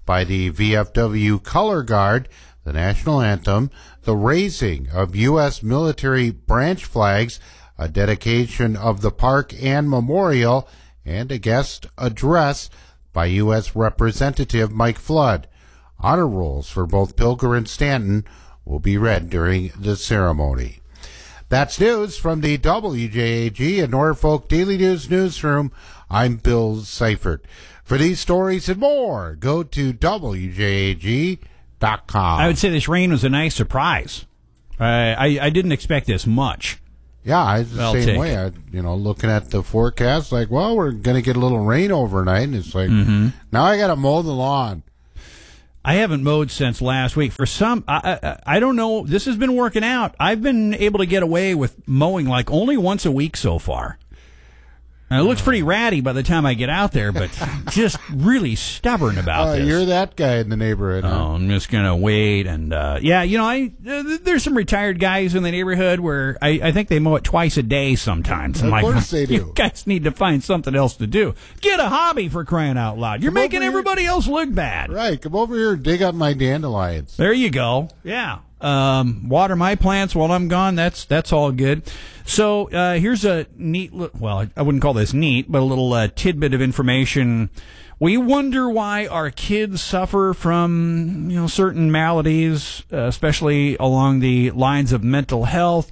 by the V F W Color Guard, the national anthem, the raising of U S military branch flags, a dedication of the park and memorial, and a guest address by U S Representative Mike Flood. Honor rolls for both Pilger and Stanton will be read during the ceremony. That's news from the W J A G and Norfolk Daily News newsroom. I'm Bill Seifert. For these stories and more, go to W J A G dot com. I would say this rain was a nice surprise. Uh, I, I didn't expect this much. Yeah, I was the I'll same take way. I, you know, looking at the forecast, like, well, we're going to get a little rain overnight. And it's like, Mhm. now I got to mow the lawn. I haven't mowed since last week. For some, I, I I don't know. This has been working out. I've been able to get away with mowing like only once a week so far. Now, it looks pretty ratty by the time I get out there, but just really stubborn about Uh, this. you're that guy in the neighborhood. Oh, huh? I'm just gonna wait and uh, yeah, you know, I uh, there's some retired guys in the neighborhood where I, I think they mow it twice a day sometimes. I'm Of like, course they do. You guys need to find something else to do. Get a hobby, for crying out loud. You're Come making over here. everybody else look bad. Right, come over here and dig up my dandelions. There you go. Yeah. Um, water my plants while I'm gone. That's that's all good. So uh, here's a neat, li- well, I wouldn't call this neat, but a little uh, tidbit of information. We wonder why our kids suffer from, you know, certain maladies, uh, especially along the lines of mental health,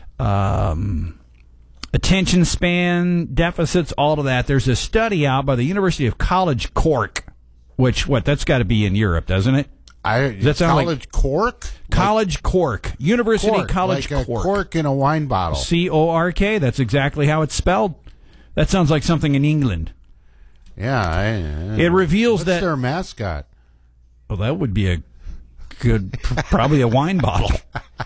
um, attention span deficits, all of that. There's a study out by the University of College Cork, which what that's got to be in Europe, doesn't it? I, Does that sound like- College Cork? College Cork. University Cork, College like Cork. a cork in a wine bottle. C O R K. That's exactly how it's spelled. That sounds like something in England. Yeah. I, I, It reveals what's that- their mascot? Well, that would be a good, probably a wine bottle.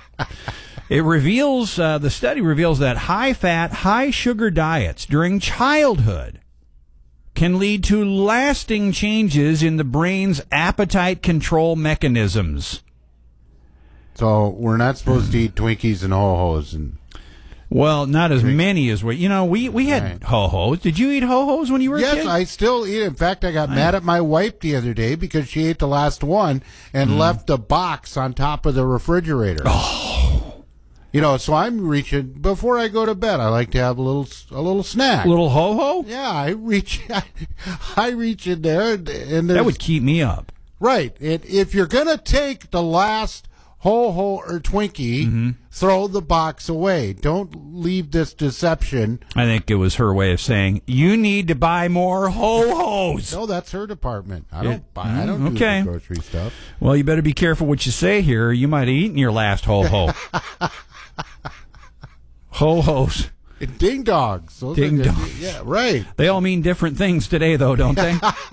It reveals, uh, the study reveals that high-fat, high-sugar diets during childhood can lead to lasting changes in the brain's appetite control mechanisms. So we're not supposed to eat Twinkies and Ho-Hos. And Well, not as many as we, you know, we, we had Right. Ho-Hos. Did you eat Ho-Hos when you were a yes, kid? I still eat it. In fact, I got mad at my wife the other day because she ate the last one and Mm. left a box on top of the refrigerator. Oh. You know, so I'm reaching, before I go to bed, I like to have a little a little snack. Little Ho-Ho? Yeah, I reach I reach in there and, and That there's- would keep me up. Right. And if you're going to take the last Ho-Ho or Twinkie, Mm-hmm. throw the box away. Don't leave this deception. I think it was her way of saying, you need to buy more Ho-Hos. No, that's her department. I don't It- buy. I don't Mm, okay. do the grocery stuff. Well, you better be careful what you say here. You might have eaten your last Ho-Ho. Ho-Hos. And ding dogs. Those are Ding good. dongs. Yeah, right. They all mean different things today, though, don't they?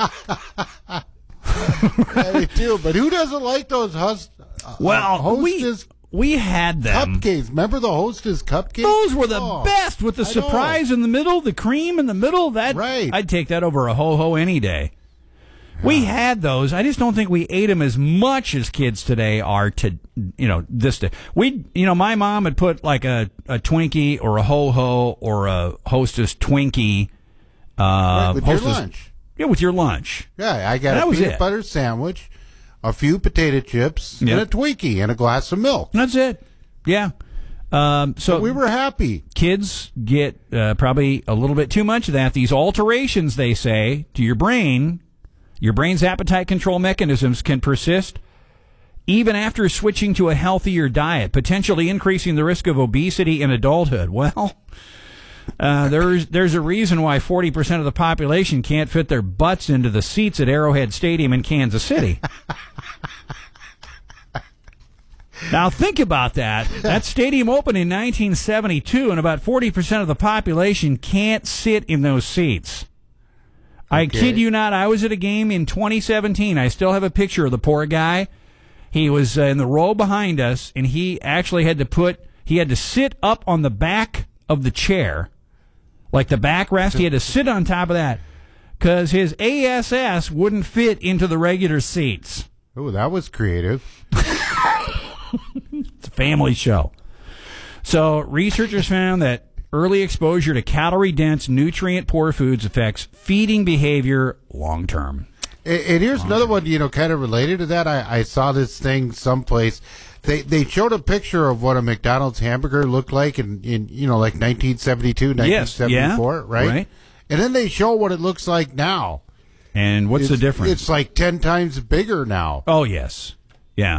Yeah, they do. But who doesn't like those hus- uh, Well, Hostess we had them. cupcakes? Remember the Hostess cupcakes? Those were the Oh, best with the I know. surprise in the middle, the cream in the middle. That Right. I'd take that over a Ho-Ho any day. We had those. I just don't think we ate them as much as kids today are to, you know, this day. We, you know, my mom would put like a, a Twinkie or a Ho-Ho or a Hostess Twinkie. Uh, Right, with your Hostess- lunch. Yeah, with your lunch. Yeah, I got That a was peanut it. butter sandwich, a few potato chips, Yep. and a Twinkie, and a glass of milk. That's it. Yeah. Um, so But we were happy. Kids get uh, probably a little bit too much of that. These alterations, they say, to your brain, your brain's appetite control mechanisms can persist even after switching to a healthier diet, potentially increasing the risk of obesity in adulthood. Well, uh, there's there's a reason why forty percent of the population can't fit their butts into the seats at Arrowhead Stadium in Kansas City. Now think about that. That stadium opened in nineteen seventy-two, and about forty percent of the population can't sit in those seats. I Okay. kid you not, I was at a game in twenty seventeen. I still have a picture of the poor guy. He was uh, in the row behind us, and he actually had to put, he had to sit up on the back of the chair, like the backrest. He had to sit on top of that because his A S S wouldn't fit into the regular seats. Oh, that was creative. It's a family show. So researchers found that early exposure to calorie-dense, nutrient-poor foods affects feeding behavior long-term. And, and here's another one, you know, kind of related to that. I, I saw this thing someplace. They they showed a picture of what a McDonald's hamburger looked like in, in you know, like nineteen seventy-two, nineteen seventy-four, yes, yeah, right? right? And then they show what it looks like now. And what's it's, the difference? It's like ten times bigger now. Oh, yes. Yeah.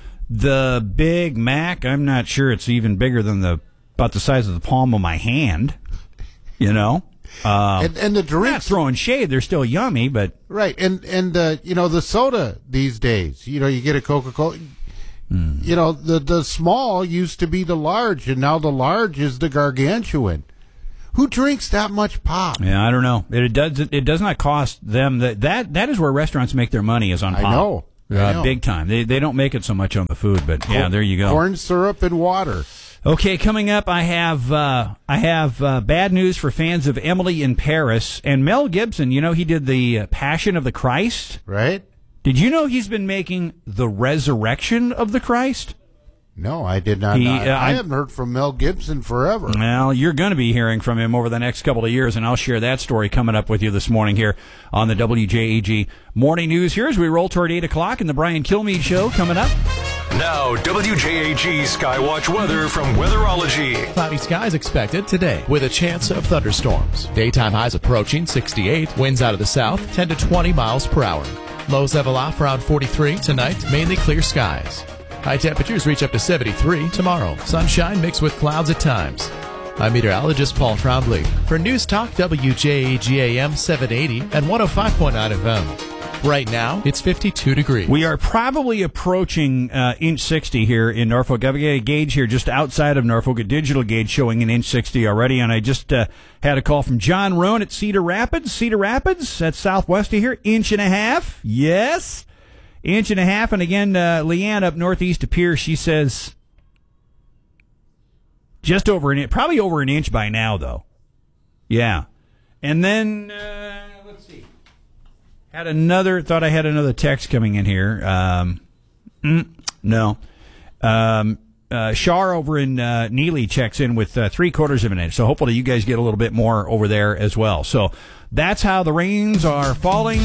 The Big Mac, I'm not sure it's even bigger than the about the size of the palm of my hand, you know? Um, and, and the drinks, not throwing shade, they're still yummy, but right. And and the you know the soda these days, you know, you get a Coca-Cola. Mm. You know, the the small used to be the large, and now the large is the gargantuan. Who drinks that much pop? Yeah, I don't know. It, it does. It does not cost them that. That that is where restaurants make their money, is on pop. I know, uh, I know. Big time. They they don't make it so much on the food, but Corn, yeah, there you go. Corn syrup and water. Okay, coming up, I have uh, I have uh, bad news for fans of Emily in Paris and Mel Gibson. You know, he did the uh, Passion of the Christ, right? Did you know he's been making the Resurrection of the Christ? No, I did not. He, know. uh, I I- haven't heard from Mel Gibson forever. Well, you're going to be hearing from him over the next couple of years, and I'll share that story coming up with you this morning here on the W J A G Morning News here as we roll toward eight o'clock in the Brian Kilmeade Show coming up. Now, W J A G Skywatch weather from Weatherology. Cloudy skies expected today with a chance of thunderstorms. Daytime highs approaching sixty-eight. Winds out of the south ten to twenty miles per hour. Lows level off around forty-three tonight. Mainly clear skies. High temperatures reach up to seventy-three tomorrow. Sunshine mixed with clouds at times. I'm meteorologist Paul Trombley for News Talk W J A G A M seven eighty and one oh five point nine F M. Right now, it's fifty-two degrees. We are probably approaching uh, inch sixty here in Norfolk. I've got a gauge here just outside of Norfolk, a digital gauge showing an inch sixty already, and I just uh, had a call from John Roan at Cedar Rapids. Cedar Rapids, that's southwest of here, inch and a half. Yes, inch and a half. And again, uh, Leanne up northeast of Pierce, she says just over an inch, probably over an inch by now, though. Yeah. And then, uh, let's see. Had another, thought I had another text coming in here. Um, mm, no. Um, uh, Shar over in uh, Neely checks in with uh, three quarters of an inch. So hopefully you guys get a little bit more over there as well. So that's how the rains are falling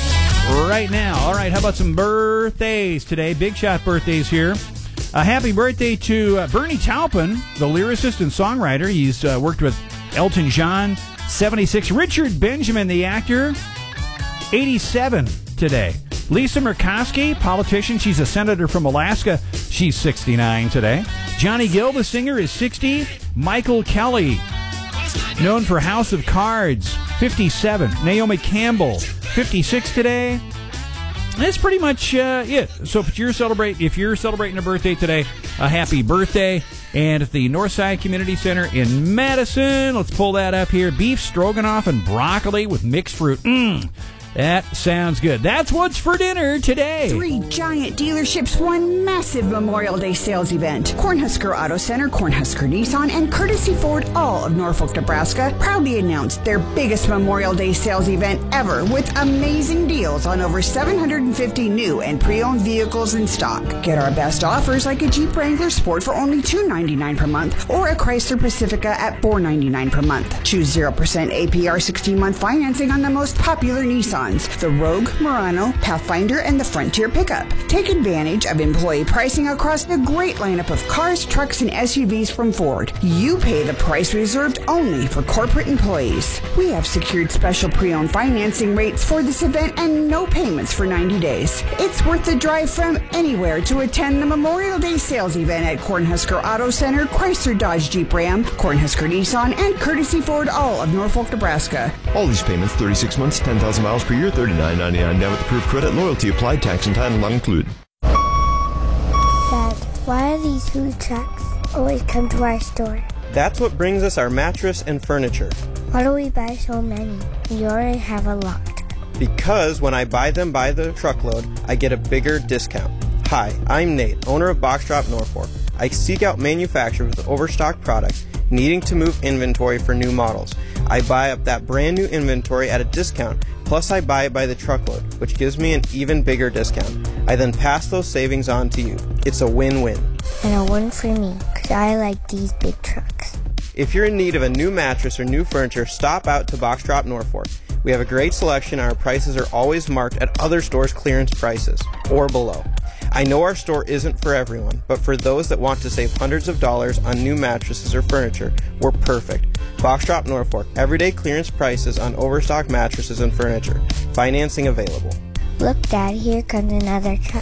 right now. All right, how about some birthdays today? Big shot birthdays here. A happy birthday to uh, Bernie Taupin, the lyricist and songwriter. He's uh, worked with Elton John, seventy-six. Richard Benjamin, the actor, eighty-seven today. Lisa Murkowski, politician. She's a senator from Alaska. She's sixty-nine today. Johnny Gill, the singer, is sixty. Michael Kelly, known for House of Cards, fifty-seven. Naomi Campbell, fifty-six today. That's pretty much uh, it. So if you're celebrate, if you're celebrating a birthday today, a happy birthday. And at the Northside Community Center in Madison, let's pull that up here. Beef stroganoff and broccoli with mixed fruit. Mmm. That sounds good. That's what's for dinner today. Three giant dealerships, one massive Memorial Day sales event. Cornhusker Auto Center, Cornhusker Nissan, and Courtesy Ford, all of Norfolk, Nebraska, proudly announced their biggest Memorial Day sales event ever with amazing deals on over seven hundred fifty new and pre-owned vehicles in stock. Get our best offers like a Jeep Wrangler Sport for only two hundred ninety-nine dollars per month or a Chrysler Pacifica at four hundred ninety-nine dollars per month. Choose zero percent A P R sixteen-month financing on the most popular Nissan. The Rogue, Murano, Pathfinder, and the Frontier pickup. Take advantage of employee pricing across the great lineup of cars, trucks, and S U Vs from Ford. You pay the price reserved only for corporate employees. We have secured special pre-owned financing rates for this event and no payments for ninety days. It's worth the drive from anywhere to attend the Memorial Day sales event at Cornhusker Auto Center, Chrysler Dodge Jeep Ram, Cornhusker Nissan, and Courtesy Ford, all of Norfolk, Nebraska. All these payments, thirty-six months, ten thousand miles per year, thirty-nine ninety-nine now with approved credit, loyalty applied, tax and title not included. Dad, why are these food trucks always come to our store? That's what brings us our mattress and furniture. Why do we buy so many? We already have a lot. Because when I buy them by the truckload, I get a bigger discount. Hi, I'm Nate, owner of Box Drop Norfolk. I seek out manufacturers with overstocked products needing to move inventory for new models. I buy up that brand new inventory at a discount, plus I buy it by the truckload, which gives me an even bigger discount. I then pass those savings on to you. It's a win-win. And a win for me, because I like these big trucks. If you're in need of a new mattress or new furniture, stop out to Box Drop Norfolk. We have a great selection and our prices are always marked at other stores' clearance prices, or below. I know our store isn't for everyone, but for those that want to save hundreds of dollars on new mattresses or furniture, we're perfect. Box Drop Norfolk, everyday clearance prices on overstock mattresses and furniture. Financing available. Look, Dad, here comes another truck.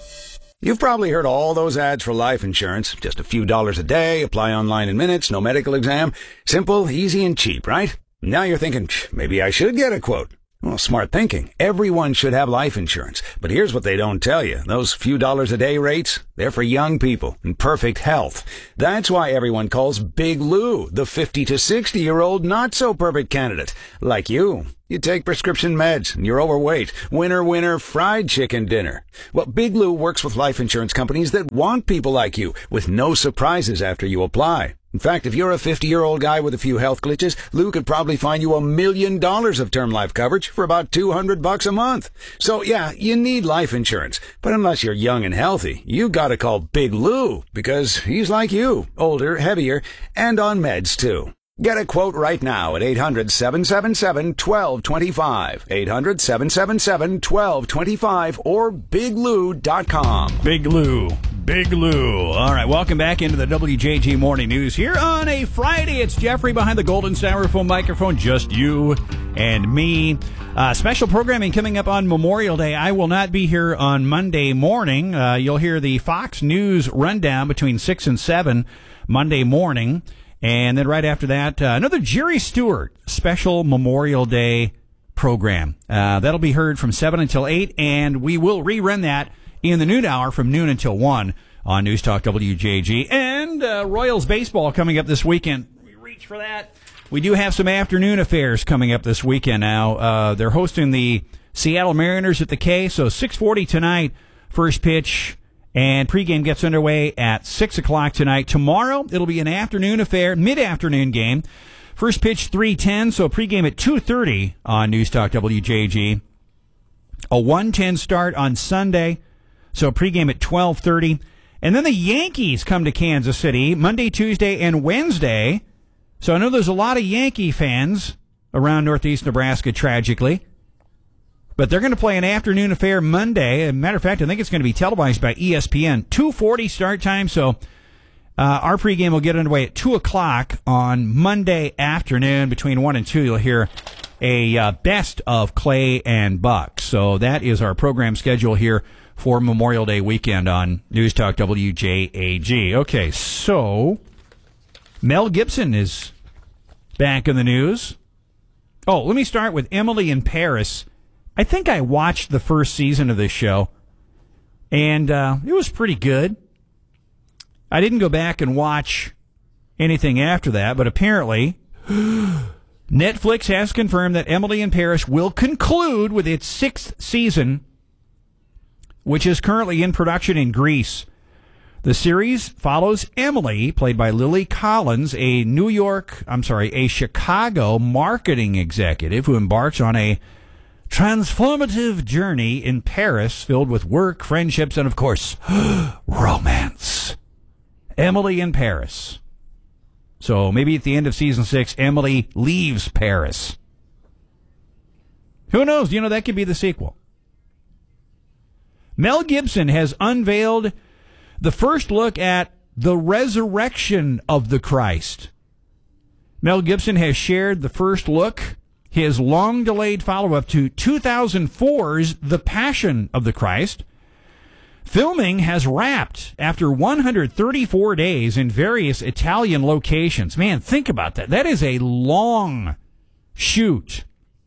You've probably heard all those ads for life insurance. Just a few dollars a day, apply online in minutes, no medical exam. Simple, easy, and cheap, right? Now you're thinking, maybe I should get a quote. Well, smart thinking. Everyone should have life insurance. But here's what they don't tell you. Those few dollars a day rates, they're for young people in perfect health. That's why everyone calls Big Lou the fifty to sixty year old not so perfect candidate. Like you. You take prescription meds and you're overweight. Winner, winner, fried chicken dinner. Well, Big Lou works with life insurance companies that want people like you with no surprises after you apply. In fact, if you're a fifty-year-old guy with a few health glitches, Lou could probably find you a million dollars of term life coverage for about two hundred bucks a month. So yeah, you need life insurance. But unless you're young and healthy, you gotta call Big Lou because he's like you, older, heavier, and on meds too. Get a quote right now at eight hundred, seven seven seven, one two two five, eight hundred, seven seven seven, one two two five, or big lou dot com. Big Lou. Big Lou. All right, welcome back into the W J G Morning News here on a Friday. It's Jeffrey behind the golden styrofoam microphone, just you and me. Uh, special programming coming up on Memorial Day. I will not be here on Monday morning. Uh, you'll hear the Fox News rundown between six and seven Monday morning. And then right after that, uh, another Jerry Stewart special Memorial Day program. Uh, that'll be heard from seven until eight, and we will rerun that in the noon hour from noon until one on News Talk W J G. And uh, Royals baseball coming up this weekend. We reach for that. We do have some afternoon affairs coming up this weekend now. Uh, they're hosting the Seattle Mariners at the K, so six forty tonight, first pitch. And pregame gets underway at six o'clock tonight. Tomorrow, it'll be an afternoon affair, mid-afternoon game. First pitch, three ten, so pregame at two thirty on News Talk W J G. A one ten start on Sunday, so pregame at twelve thirty. And then the Yankees come to Kansas City Monday, Tuesday, and Wednesday. So I know there's a lot of Yankee fans around Northeast Nebraska, tragically. But they're going to play an afternoon affair Monday. As a matter of fact, I think it's going to be televised by E S P N. two forty start time, so uh, our pregame will get underway at two o'clock on Monday afternoon. Between one and two, you'll hear a uh, best of Clay and Buck. So that is our program schedule here for Memorial Day weekend on News Talk W J A G. Okay, so Mel Gibson is back in the news. Oh, let me start with Emily in Paris. I think I watched the first season of this show, and uh, it was pretty good. I didn't go back and watch anything after that, but apparently Netflix has confirmed that Emily in Paris will conclude with its sixth season, which is currently in production in Greece. The series follows Emily, played by Lily Collins, a New York, I'm sorry, a Chicago marketing executive who embarks on a transformative journey in Paris filled with work, friendships, and, of course, romance. Emily in Paris. So maybe at the end of season six, Emily leaves Paris. Who knows? You know, that could be the sequel. Mel Gibson has unveiled the first look at the resurrection of the Christ. Mel Gibson has shared the first look, his long-delayed follow-up to two thousand four's The Passion of the Christ. Filming has wrapped after one hundred thirty-four days in various Italian locations. Man, think about that. That is a long shoot.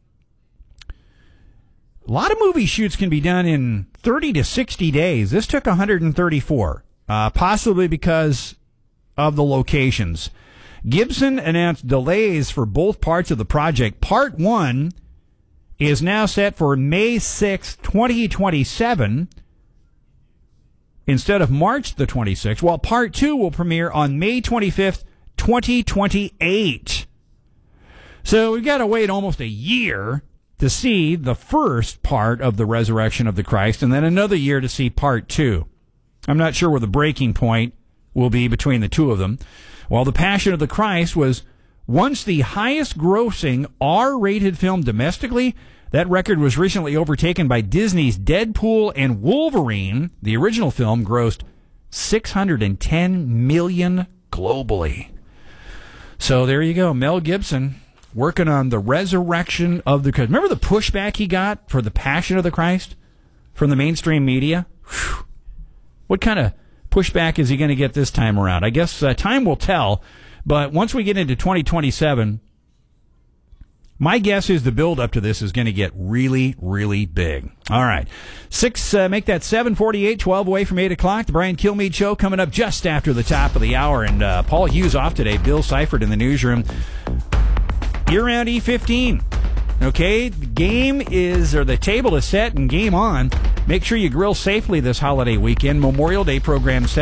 A lot of movie shoots can be done in thirty to sixty days. This took one hundred thirty-four, uh, possibly because of the locations. Gibson announced delays for both parts of the project. Part one is now set for May sixth, twenty twenty-seven, instead of March the twenty-sixth, while part two will premiere on May twenty-fifth, twenty twenty-eight. So we've got to wait almost a year to see the first part of the resurrection of the Christ, and then another year to see part two. I'm not sure where the breaking point will be between the two of them. While The Passion of the Christ was once the highest grossing R-rated film domestically. That record was recently overtaken by Disney's Deadpool and Wolverine. The original film grossed six hundred ten million dollars globally. So there you go. Mel Gibson working on the resurrection of the Christ. Remember the pushback he got for the Passion of the Christ from the mainstream media? Whew. What kind of pushback is he going to get this time around? I guess uh, time will tell. But once we get into twenty twenty-seven, my guess is the build up to this is going to get really, really big. All right. Six, uh, make that seven forty-eight, twelve away from eight o'clock. The Brian Kilmeade Show coming up just after the top of the hour. And uh, Paul Hughes off today. Bill Seifert in the newsroom. You're around E fifteen. Okay? The game is, or the table is set and game on. Make sure you grill safely this holiday weekend. Memorial Day program set.